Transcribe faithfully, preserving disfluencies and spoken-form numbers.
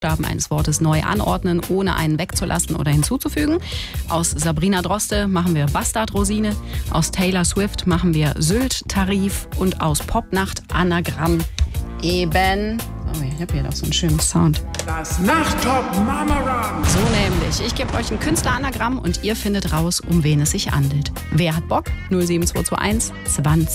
Buchstaben eines Wortes neu anordnen, ohne einen wegzulassen oder hinzuzufügen. Aus Sabrina Droste machen wir Bastard-Rosine. Aus Taylor Swift machen wir Sylt-Tarif. Und aus Popnacht Anagramm eben... Oh, ich habe hier doch so einen schönen Sound. Das Nachttop-Mama-Run. So nämlich. Ich gebe euch ein Künstleranagramm und ihr findet raus, um wen es sich handelt. Wer hat Bock? null sieben zwei zwei eins zwanzig